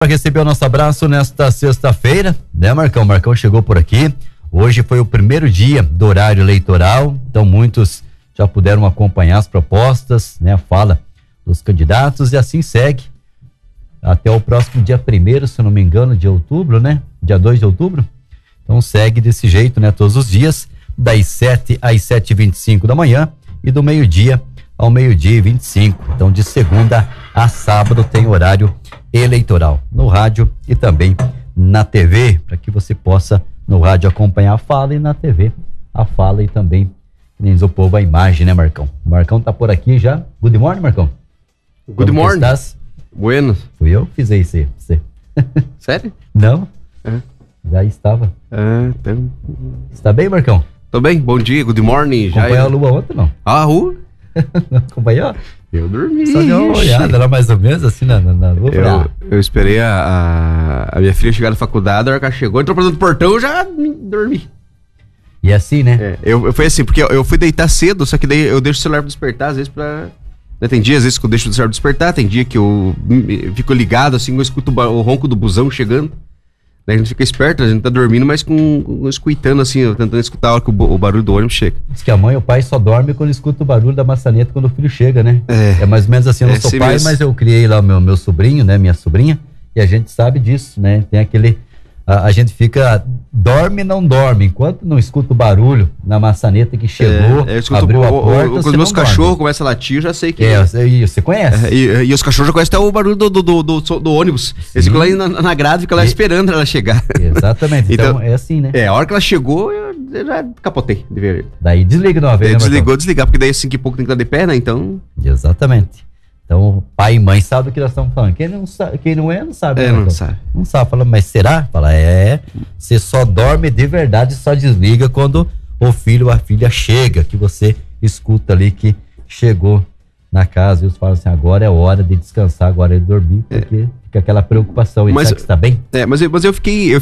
Para receber o nosso abraço nesta sexta-feira, né, Marcão? Marcão chegou por aqui. Hoje foi o primeiro dia do horário eleitoral, então muitos já puderam acompanhar as propostas, né, a fala dos candidatos, e assim segue até o próximo dia 1º, se eu não me engano, de outubro, né? Dia 2 de outubro. Então segue desse jeito, né? Todos os dias, das 7 às 7h25 da manhã e do meio-dia ao meio-dia e 25. Então de segunda a sábado tem horário eleitoral no rádio e também na TV, para que você possa no rádio acompanhar a fala e na TV a fala e também, que nem diz o povo, a imagem, né, Marcão? O Marcão tá por aqui já. Good morning, Marcão. Good morning. Estás? Bueno. Fui eu que fiz isso aí, você. Sério? Não. Já estava. Então... Está bem, Marcão? Tô bem, bom dia, good morning. Acompanhou a lua ontem, não? A rua? Acompanhou? Eu dormi. Só deu uma olhada, era mais ou menos assim na lua. Eu esperei a minha filha chegar da faculdade, a hora que ela chegou, entrou pra dentro do portão, eu já dormi. E assim, né? Foi assim, porque eu fui deitar cedo, só que daí eu deixo o celular pra despertar, às vezes pra... Tem dia, às vezes, que eu deixo o celular despertar, tem dia que eu fico ligado, assim, eu escuto o ronco do busão chegando. Daí a gente fica esperto, a gente tá dormindo, mas escutando assim, tentando escutar a hora que o barulho do ônibus chega. Diz que a mãe e o pai só dormem quando escuta o barulho da maçaneta quando o filho chega, né? É mais ou menos assim, eu não sou pai, mas eu criei lá o meu sobrinho, né? Minha sobrinha, e a gente sabe disso, né? Tem aquele... A gente fica... Dorme, não dorme. Enquanto não escuta o barulho na maçaneta que chegou, abriu a porta, quando meus cachorros começam a latir, eu já sei que... Você conhece? E os cachorros já conhecem até o barulho do ônibus. Sim. Eles ficam lá na grade, ficam lá esperando ela chegar. Exatamente. Então é assim, né? A hora que ela chegou, eu já capotei. Daí desliga de uma vez, né? Desligar, porque daí assim que pouco tem que estar de pé, né? Então... Exatamente. Então, pai e mãe sabem do que nós estamos falando. Quem não é, não sabe. Não sabe. Não sabe. Fala, mas será? Fala, você só dorme de verdade, só desliga quando o filho ou a filha chega, que você escuta ali que chegou na casa. E eles falam assim, agora é hora de descansar, agora é de dormir, porque fica aquela preocupação. Ele sabe que está bem? Mas eu fiquei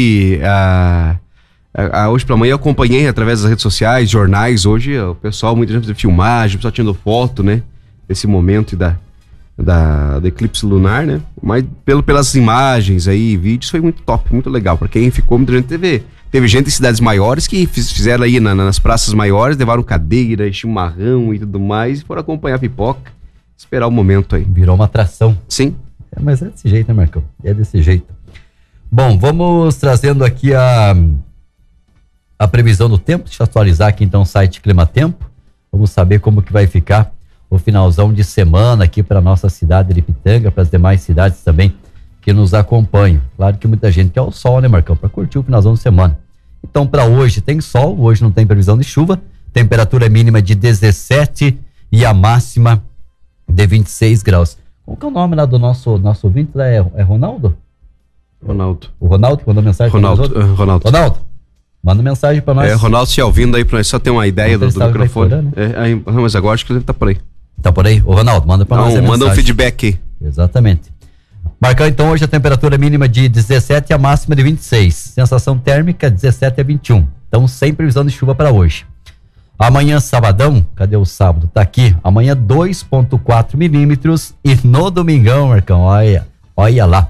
hoje pela manhã eu acompanhei através das redes sociais, jornais, hoje o pessoal, muita gente fazendo filmagem, o pessoal tirando foto, né? Esse momento do eclipse lunar, né? Mas pelas imagens aí, vídeos, foi muito top, muito legal. Pra quem ficou, muita gente teve gente em cidades maiores que fizeram aí nas praças maiores, levaram cadeira, chimarrão e tudo mais, e foram acompanhar a pipoca, esperar o momento aí. Virou uma atração. Sim. Mas é desse jeito, né, Marcão? É desse jeito. Bom, vamos trazendo aqui a previsão do tempo. Deixa eu atualizar aqui então o site Clima Tempo. Vamos saber como que vai ficar o finalzão de semana aqui para nossa cidade de Pitanga, para as demais cidades também que nos acompanham. Claro que muita gente quer o sol, né, Marcão? Para curtir o finalzão de semana. Então, para hoje tem sol, hoje não tem previsão de chuva, temperatura mínima de 17 e a máxima de 26 graus. Qual que é o nome lá do nosso ouvinte? Lá é Ronaldo? Ronaldo. O Ronaldo que mandou mensagem? Ronaldo. Manda mensagem para nós. Ronaldo se ouvindo aí para nós só ter uma ideia do microfone. Né? Mas agora acho que ele tá por aí. Tá por aí? Ô Ronaldo, manda pra nós a mensagem. Manda um feedback aí. Exatamente. Marcão, então, hoje a temperatura mínima de 17 e a máxima de 26. Sensação térmica 17 a 21. Então, sem previsão de chuva para hoje. Amanhã, sabadão, cadê o sábado? Tá aqui. Amanhã, 2,4 milímetros. E no domingão, Marcão, olha lá.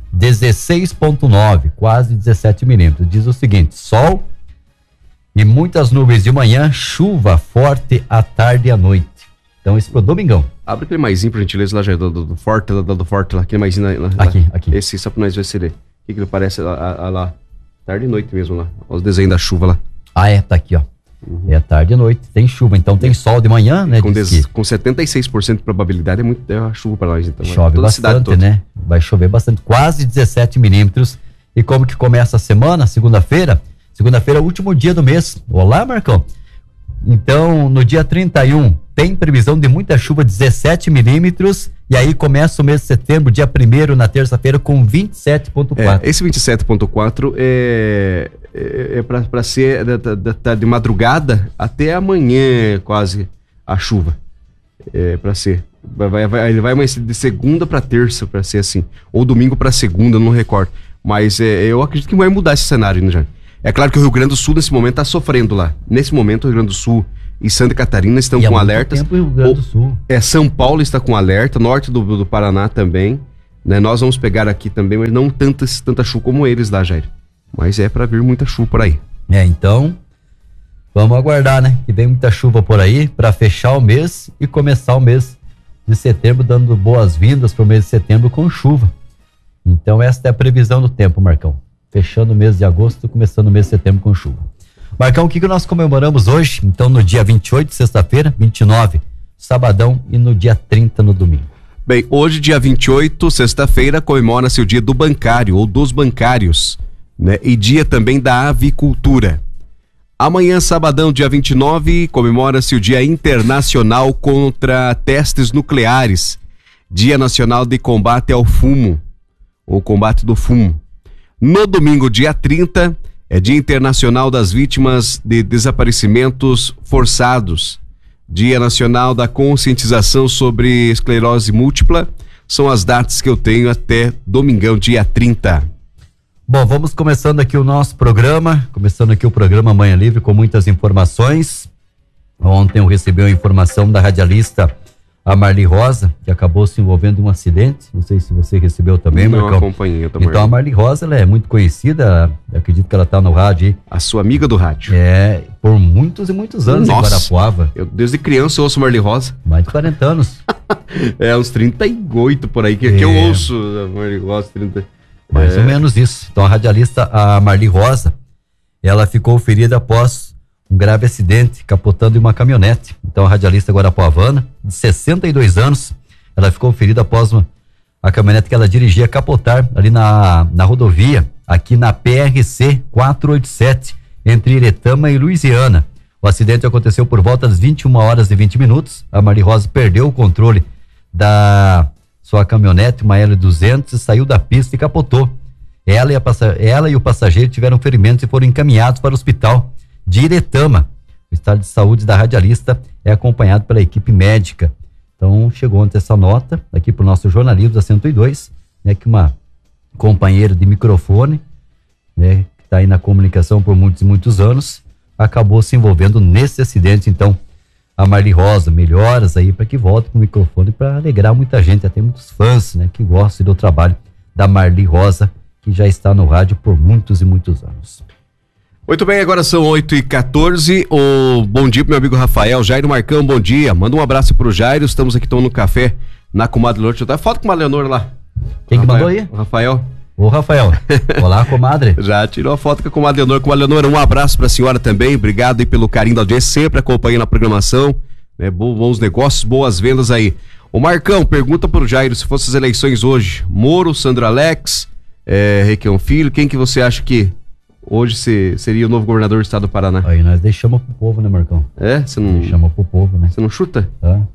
16,9, quase 17 milímetros. Diz o seguinte: sol e muitas nuvens de manhã, chuva forte à tarde e à noite. Então, esse pro domingão. Abre aquele maisinho, por gentileza, lá já do Forte, do Forte lá, aquele maisinho lá. Aqui. Esse, só pra nós ver se ele... O que ele parece lá? Tarde e noite mesmo lá. Os desenhos da chuva lá. Tá aqui, ó. É tarde e noite, tem chuva, então tem sol de manhã, né? Com 76% de probabilidade é a chuva para nós, então. Chove bastante, né? Vai chover bastante, quase 17 milímetros. E como que começa a semana? Segunda-feira, último dia do mês. Olá, Marcão. Então, no dia 31, tem previsão de muita chuva, 17 milímetros, e aí começa o mês de setembro, dia 1º, na terça-feira, com 27,4. Esse 27,4 é para ser de madrugada até amanhã, quase, a chuva. Para ser. Ele vai de segunda para terça, para ser assim. Ou domingo para segunda, não recordo. Mas eu acredito que vai mudar esse cenário, né, Jair? É claro que o Rio Grande do Sul, nesse momento, está sofrendo lá. Nesse momento, o Rio Grande do Sul e Santa Catarina estão com alertas. Tempo, Rio Grande do Sul. São Paulo está com alerta, norte do Paraná também. né? Nós vamos pegar aqui também, mas não tanta chuva como eles lá, Jair. Mas é pra vir muita chuva por aí. Então, vamos aguardar, né? Que vem muita chuva por aí pra fechar o mês e começar o mês de setembro, dando boas-vindas pro mês de setembro com chuva. Então, esta é a previsão do tempo, Marcão. Fechando o mês de agosto e começando o mês de setembro com chuva. Marcão, o que nós comemoramos hoje? Então, no dia 28, sexta-feira, 29, sabadão, e no dia 30, no domingo. Bem, hoje, dia 28, sexta-feira, comemora-se o dia do bancário ou dos bancários, né? E dia também da avicultura. Amanhã, sabadão, dia 29, comemora-se o Dia Internacional contra Testes Nucleares, Dia Nacional de Combate ao Fumo, ou Combate do Fumo. No domingo, dia 30, é Dia Internacional das Vítimas de Desaparecimentos Forçados, Dia Nacional da Conscientização sobre Esclerose Múltipla. São as datas que eu tenho até domingão, dia 30. Bom, vamos começando aqui o nosso programa, começando aqui o programa Manhã Livre com muitas informações. Ontem eu recebi uma informação da radialista a Marli Rosa, que acabou se envolvendo em um acidente. Não sei se você recebeu também, Marcão. Não acompanhei, eu também. Então a Marli Rosa, ela é muito conhecida, eu acredito que ela está no rádio aí. A sua amiga do rádio. É, por muitos e muitos anos. Nossa, em Guarapuava. Eu desde criança eu ouço Marli Rosa. Mais de 40 anos. É, uns 38 por aí, que eu ouço a Marli Rosa, 30. Mais ou menos isso. Então a radialista, a Marli Rosa, ela ficou ferida após um grave acidente, capotando em uma caminhonete. Então a radialista guarapuavana, de 62 anos, ela ficou ferida após a caminhonete que ela dirigia capotar ali na rodovia, aqui na PRC 487, entre Iretama e Luisiana. O acidente aconteceu por volta das 21h20. A Marli Rosa perdeu o controle da sua caminhonete, uma L200, saiu da pista e capotou. Ela e o passageiro tiveram ferimentos e foram encaminhados para o hospital de Iretama. O estado de saúde da radialista é acompanhado pela equipe médica. Então, chegou ontem essa nota aqui para o nosso jornalismo da 102, né, que uma companheira de microfone, né, que está aí na comunicação por muitos e muitos anos, acabou se envolvendo nesse acidente. Então, a Marli Rosa, melhoras aí para que volte com o microfone para alegrar muita gente, até muitos fãs, né, que gostam do trabalho da Marli Rosa, que já está no rádio por muitos e muitos anos. Muito bem, agora são 8h14. Bom dia pro meu amigo Rafael. Jairo Marcão, bom dia. Manda um abraço pro Jairo. Estamos aqui tomando café na comadre Leonor. Deixa eu dar foto com a Leonor lá. Quem que mandou aí? O Rafael. Ô, Rafael. Olá, comadre. Já tirou a foto com a comadre Leonor. Com a Leonor, um abraço pra senhora também. Obrigado aí pelo carinho da audiência, sempre acompanhando a programação. Né? Bons negócios, boas vendas aí. Ô, Marcão, pergunta pro Jairo, se fossem as eleições hoje, Moro, Sandro Alex, Requião Filho, quem que você acha que hoje seria o novo governador do estado do Paraná? Aí nós deixamos pro povo, né, Marcão? Você não... Deixamos pro povo, né? Você não chuta?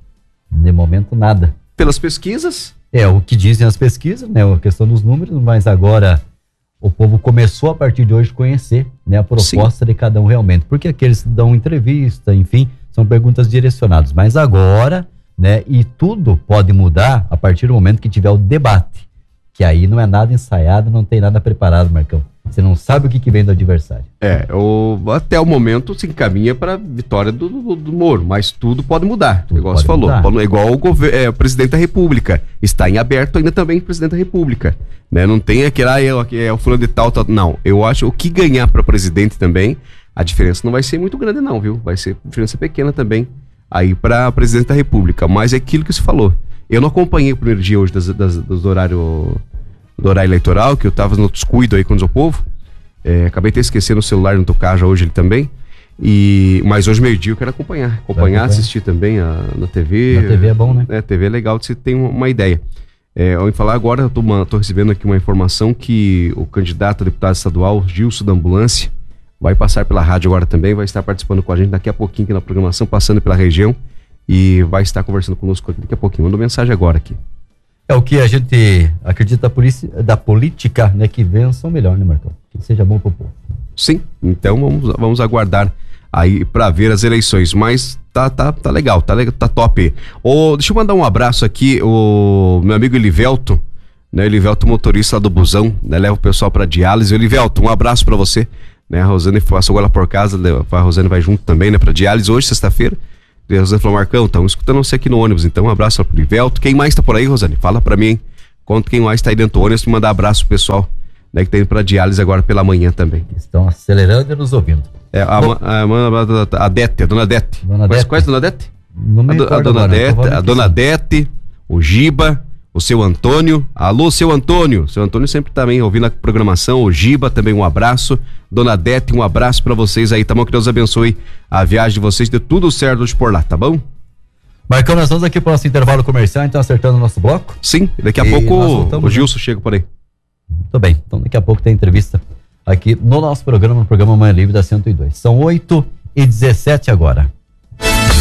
De momento, nada. Pelas pesquisas? O que dizem as pesquisas, né? A questão dos números, mas agora o povo começou a partir de hoje conhecer, né, a proposta de cada um realmente. Porque aqueles que dão entrevista, enfim, são perguntas direcionadas. Mas agora, né, e tudo pode mudar a partir do momento que tiver o debate. Que aí não é nada ensaiado, não tem nada preparado, Marcão. Você não sabe o que vem do adversário. Até o momento se encaminha para a vitória do Moro, mas tudo pode mudar, igual você falou. Igual o presidente da República. Está em aberto ainda também o presidente da República. Né? Não tem aquele, o fulano de tal. Não, eu acho o que ganhar para presidente também, a diferença não vai ser muito grande não, viu? Vai ser diferença pequena também aí para presidente da República. Mas é aquilo que se falou. Eu não acompanhei o primeiro dia hoje do horário eleitoral, que eu tava no descuido aí com o povo. Acabei até esquecendo o celular no tocar já hoje ele também. Mas hoje meio-dia eu quero acompanhar, assistir também na TV. Na TV é bom, né? TV é legal, você tem uma ideia. Ao falar agora, eu tô recebendo aqui uma informação que o candidato a deputado estadual, Gilson da Ambulância, vai passar pela rádio agora também, vai estar participando com a gente daqui a pouquinho aqui na programação, passando pela região. E vai estar conversando conosco daqui a pouquinho. Mandou mensagem agora aqui. É o que a gente acredita da política, né? Que vença o melhor, né, Marcão? Que seja bom pro povo. Sim, então vamos aguardar aí para ver as eleições. Mas tá legal, tá top. Deixa eu mandar um abraço aqui, o meu amigo Elivelto, né? Elivelto, motorista lá do busão, né? Leva o pessoal para diálise. Elivelto, um abraço para você, né? A Rosane passou agora por casa, a Rosane vai junto também, né? Para diálise hoje, sexta-feira. A Rosane falou, Marcão, estamos escutando você aqui no ônibus, então um abraço pro Livelto. Quem mais tá por aí, Rosane? Fala pra mim, hein? quanto quem mais tá aí dentro do ônibus, mandar abraço pro pessoal, né, que tá indo pra diálise agora pela manhã também. Estão acelerando e nos ouvindo. A Dete, a Dona Dete. Conhece a Dona Dete? Não me recordo A Dona Dete, o Giba, o seu Antônio. Alô, seu Antônio. Seu Antônio sempre também ouvindo a programação. O Giba também, um abraço. Dona Dete, um abraço pra vocês aí, tá bom? Que Deus abençoe a viagem de vocês, dê tudo certo hoje por lá, tá bom? Marcão, nós vamos aqui para o nosso intervalo comercial, então acertando o nosso bloco. Sim, daqui a pouco o Gilson chega por aí. Muito bem, então daqui a pouco tem entrevista aqui no nosso programa, no programa Manhã Livre da 102. São 8h17 agora.